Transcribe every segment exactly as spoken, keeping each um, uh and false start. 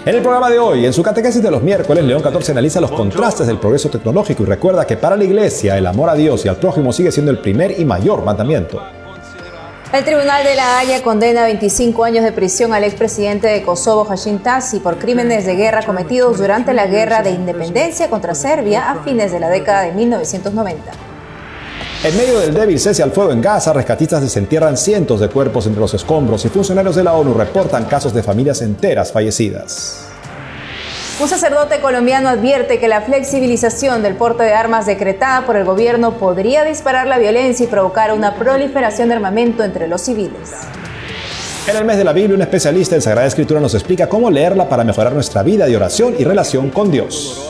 En el programa de hoy, en su catequesis de los miércoles, León catorce analiza los contrastes del progreso tecnológico y recuerda que para la Iglesia el amor a Dios y al prójimo sigue siendo el primer y mayor mandamiento. El Tribunal de La Haya condena a veinticinco años de prisión al expresidente de Kosovo, Hashim Thaçi, por crímenes de guerra cometidos durante la Guerra de Independencia contra Serbia a fines de la década de mil novecientos noventa. En medio del débil cese al fuego en Gaza, rescatistas desentierran cientos de cuerpos entre los escombros y funcionarios de la ONU reportan casos de familias enteras fallecidas. Un sacerdote colombiano advierte que la flexibilización del porte de armas decretada por el gobierno podría disparar la violencia y provocar una proliferación de armamento entre los civiles. En el mes de la Biblia, un especialista en Sagrada Escritura nos explica cómo leerla para mejorar nuestra vida de oración y relación con Dios.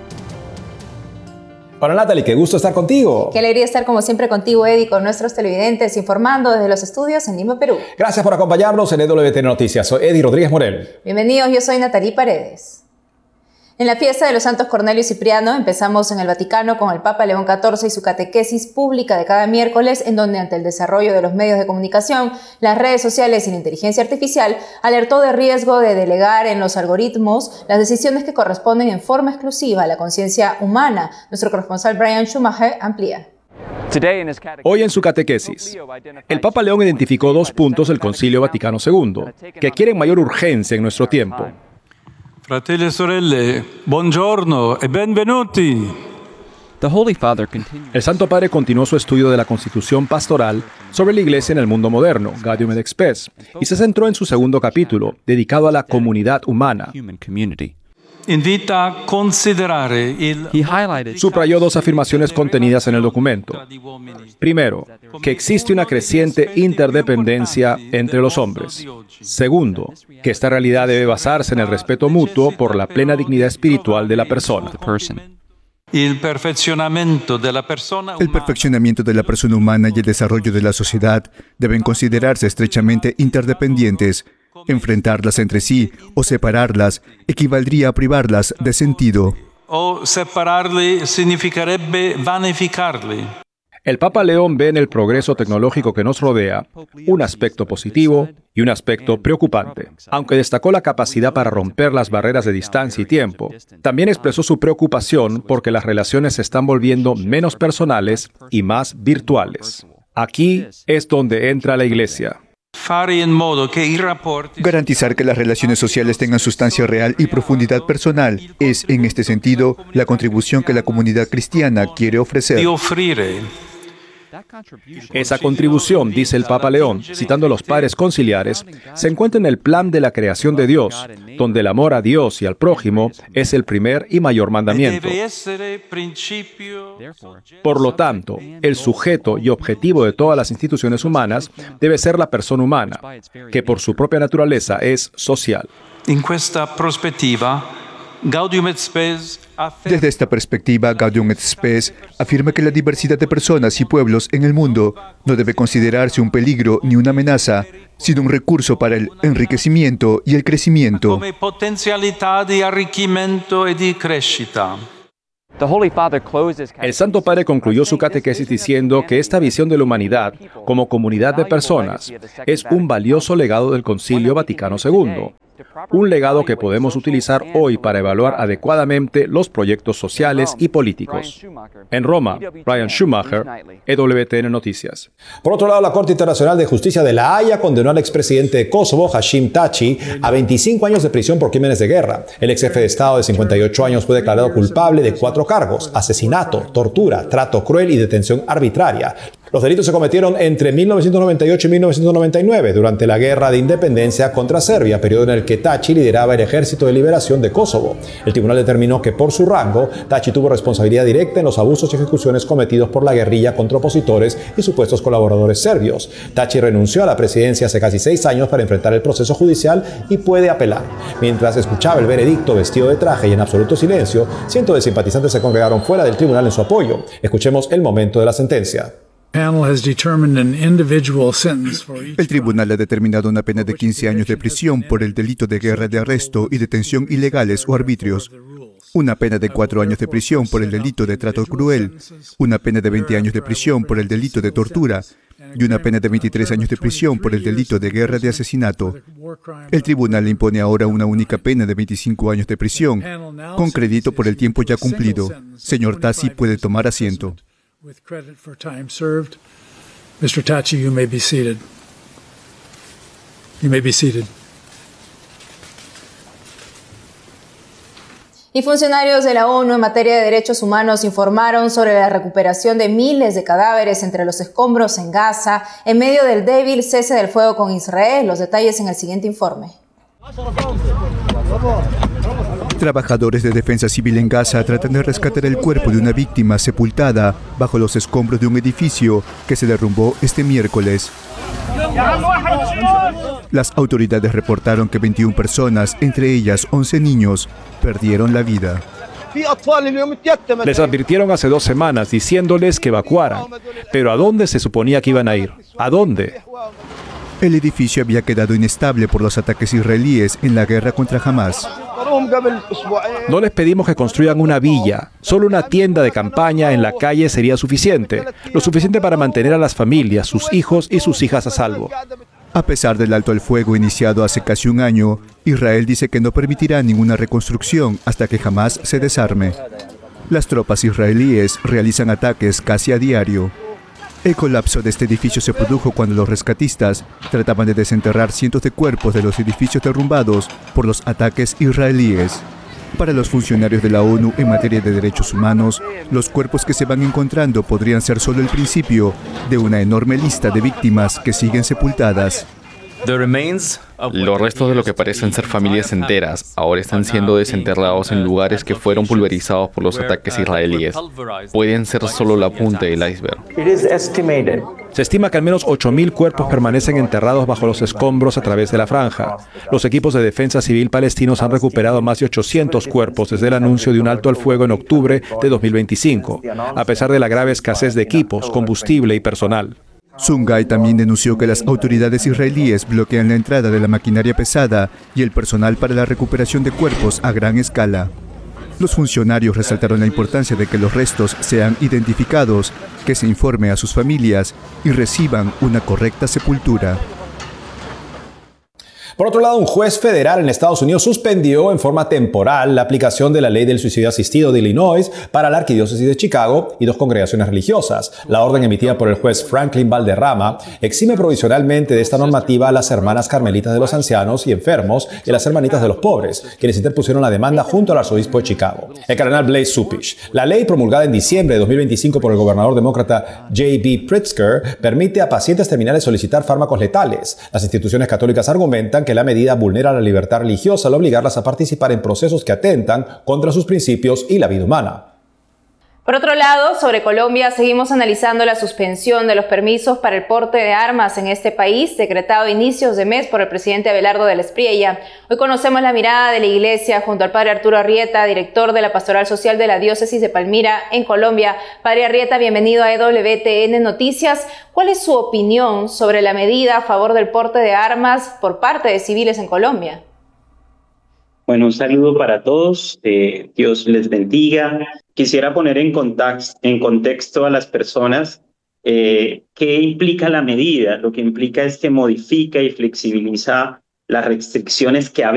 Hola Natalie, qué gusto estar contigo. Qué alegría estar como siempre contigo, Eddie, con nuestros televidentes, informando desde los estudios en Lima, Perú. Gracias por acompañarnos en E W T N Noticias. Soy Eddie Rodríguez Morel. Bienvenidos, yo soy Natalie Paredes. En la fiesta de los santos Cornelio y Cipriano empezamos en el Vaticano con el Papa León catorce y su catequesis pública de cada miércoles, en donde ante el desarrollo de los medios de comunicación, las redes sociales y la inteligencia artificial, alertó de riesgo de delegar en los algoritmos las decisiones que corresponden en forma exclusiva a la conciencia humana. Nuestro corresponsal Brian Schumacher amplía. Hoy en su catequesis, el Papa León identificó dos puntos del Concilio Vaticano segundo, que quieren mayor urgencia en nuestro tiempo. Fratelli e sorelle, buongiorno e benvenuti. El Santo Padre continuó su estudio de la Constitución Pastoral sobre la Iglesia en el mundo moderno, Gaudium et Spes, y se centró en su segundo capítulo, dedicado a la comunidad humana. Invita a considerare il... Subrayó dos afirmaciones contenidas en el documento. Primero, que existe una creciente interdependencia entre los hombres. Segundo, que esta realidad debe basarse en el respeto mutuo por la plena dignidad espiritual de la persona. Il perfezionamento della persona El perfeccionamiento de la persona humana y el desarrollo de la sociedad deben considerarse estrechamente interdependientes. Enfrentarlas entre sí o separarlas equivaldría a privarlas de sentido. O separarli significherebbe vanificarli. El Papa León ve en el progreso tecnológico que nos rodea un aspecto positivo y un aspecto preocupante. Aunque destacó la capacidad para romper las barreras de distancia y tiempo, también expresó su preocupación porque las relaciones se están volviendo menos personales y más virtuales. Aquí es donde entra la Iglesia. Garantizar que las relaciones sociales tengan sustancia real y profundidad personal es, en este sentido, la contribución que la comunidad cristiana quiere ofrecer. Esa contribución, dice el Papa León, citando a los padres conciliares, se encuentra en el plan de la creación de Dios, donde el amor a Dios y al prójimo es el primer y mayor mandamiento. Por lo tanto, el sujeto y objetivo de todas las instituciones humanas debe ser la persona humana, que por su propia naturaleza es social. En esta perspectiva, Gaudium et Spes Desde esta perspectiva, Gaudium et Spes afirma que la diversidad de personas y pueblos en el mundo no debe considerarse un peligro ni una amenaza, sino un recurso para el enriquecimiento y el crecimiento. come potenzialità di arricchimento e di crescita. El Santo Padre concluyó su catequesis diciendo que esta visión de la humanidad como comunidad de personas es un valioso legado del Concilio Vaticano segundo. Un legado que podemos utilizar hoy para evaluar adecuadamente los proyectos sociales y políticos. En Roma, Brian Schumacher, E W T N Noticias. Por otro lado, la Corte Internacional de Justicia de La Haya condenó al expresidente de Kosovo, Hashim Thaçi, a veinticinco años de prisión por crímenes de guerra. El ex jefe de Estado de cincuenta y ocho años fue declarado culpable de cuatro cargos: asesinato, tortura, trato cruel y detención arbitraria. Los delitos se cometieron entre mil novecientos noventa y ocho y mil novecientos noventa y nueve, durante la Guerra de Independencia contra Serbia, periodo en el que Thaçi lideraba el Ejército de Liberación de Kosovo. El tribunal determinó que por su rango, Thaçi tuvo responsabilidad directa en los abusos y ejecuciones cometidos por la guerrilla contra opositores y supuestos colaboradores serbios. Thaçi renunció a la presidencia hace casi seis años para enfrentar el proceso judicial y puede apelar. Mientras escuchaba el veredicto vestido de traje y en absoluto silencio, cientos de simpatizantes se congregaron fuera del tribunal en su apoyo. Escuchemos el momento de la sentencia. El tribunal ha determinado una pena de quince años de prisión por el delito de guerra de arresto y detención ilegales o arbitrios, una pena de cuatro años de prisión por el delito de trato cruel, una pena de veinte años de prisión por el delito de tortura y una pena de veintitrés años de prisión por el delito de guerra de asesinato. El tribunal le impone ahora una única pena de veinticinco años de prisión, con crédito por el tiempo ya cumplido. Señor Taci, puede tomar asiento. mister Taci, you may be seated. You may be seated. Y funcionarios de la ONU en materia de derechos humanos informaron sobre la recuperación de miles de cadáveres entre los escombros en Gaza en medio del débil cese del fuego con Israel. Los detalles en el siguiente informe. Trabajadores de defensa civil en Gaza tratan de rescatar el cuerpo de una víctima sepultada bajo los escombros de un edificio que se derrumbó este miércoles. Las autoridades reportaron que veintiuna personas, entre ellas once niños, perdieron la vida. Les advirtieron hace dos semanas diciéndoles que evacuaran. Pero ¿a dónde se suponía que iban a ir? ¿A dónde? El edificio había quedado inestable por los ataques israelíes en la guerra contra Hamas. No les pedimos que construyan una villa. Solo una tienda de campaña en la calle sería suficiente. Lo suficiente para mantener a las familias, sus hijos y sus hijas a salvo. A pesar del alto al fuego iniciado hace casi un año, Israel dice que no permitirá ninguna reconstrucción hasta que Hamas se desarme. Las tropas israelíes realizan ataques casi a diario. El colapso de este edificio se produjo cuando los rescatistas trataban de desenterrar cientos de cuerpos de los edificios derrumbados por los ataques israelíes. Para los funcionarios de la ONU en materia de derechos humanos, los cuerpos que se van encontrando podrían ser solo el principio de una enorme lista de víctimas que siguen sepultadas. Los restos de lo que parecen ser familias enteras ahora están siendo desenterrados en lugares que fueron pulverizados por los ataques israelíes. Pueden ser solo la punta del iceberg. Se estima que al menos ocho mil cuerpos permanecen enterrados bajo los escombros a través de la franja. Los equipos de defensa civil palestinos han recuperado más de ochocientos cuerpos desde el anuncio de un alto al fuego en octubre de dos mil veinticinco, a pesar de la grave escasez de equipos, combustible y personal. Sungai también denunció que las autoridades israelíes bloquean la entrada de la maquinaria pesada y el personal para la recuperación de cuerpos a gran escala. Los funcionarios resaltaron la importancia de que los restos sean identificados, que se informe a sus familias y reciban una correcta sepultura. Por otro lado, un juez federal en Estados Unidos suspendió en forma temporal la aplicación de la ley del suicidio asistido de Illinois para la Arquidiócesis de Chicago y dos congregaciones religiosas. La orden emitida por el juez Franklin Valderrama exime provisionalmente de esta normativa a las hermanas carmelitas de los ancianos y enfermos y a las hermanitas de los pobres, quienes interpusieron la demanda junto al arzobispo de Chicago, el cardenal Blase Cupich. La ley promulgada en diciembre de dos mil veinticinco por el gobernador demócrata J B Pritzker permite a pacientes terminales solicitar fármacos letales. Las instituciones católicas argumentan que la medida vulnera la libertad religiosa al obligarlas a participar en procesos que atentan contra sus principios y la vida humana. Por otro lado, sobre Colombia, seguimos analizando la suspensión de los permisos para el porte de armas en este país, decretado a inicios de mes por el presidente Abelardo de la Espriella. Hoy conocemos la mirada de la Iglesia junto al padre Arturo Arrieta, director de la Pastoral Social de la Diócesis de Palmira, en Colombia. Padre Arrieta, bienvenido a E W T N Noticias. ¿Cuál es su opinión sobre la medida a favor del porte de armas por parte de civiles en Colombia? Bueno, un saludo para todos, eh, Dios les bendiga. Quisiera poner en, contact, en contexto a las personas eh, qué implica la medida. Lo que implica es que modifica y flexibiliza las restricciones que había